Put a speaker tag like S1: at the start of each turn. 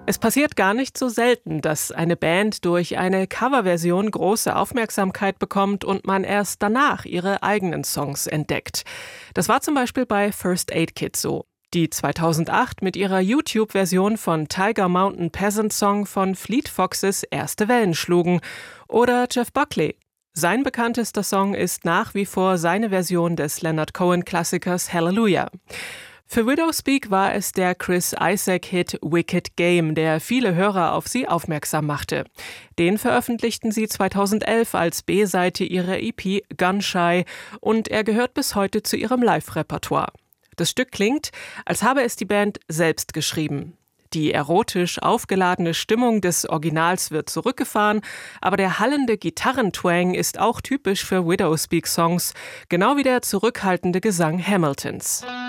S1: Es passiert gar nicht so selten, dass eine Band durch eine Coverversion große Aufmerksamkeit bekommt und man erst danach ihre eigenen Songs entdeckt. Das war zum Beispiel bei First Aid Kit so, die 2008 mit ihrer YouTube-Version von Tiger Mountain Peasant Song von Fleet Foxes erste Wellen schlugen. Oder Jeff Buckley. Sein bekanntester Song ist nach wie vor seine Version des Leonard Cohen-Klassikers Hallelujah. Für Widowspeak war es der Chris Isaak-Hit Wicked Game, der viele Hörer auf sie aufmerksam machte. Den veröffentlichten sie 2011 als B-Seite ihrer EP Gunshy und er gehört bis heute zu ihrem Live-Repertoire. Das Stück klingt, als habe es die Band selbst geschrieben. Die erotisch aufgeladene Stimmung des Originals wird zurückgefahren, aber der hallende Gitarrentwang ist auch typisch für Widowspeak-Songs, genau wie der zurückhaltende Gesang Hamiltons.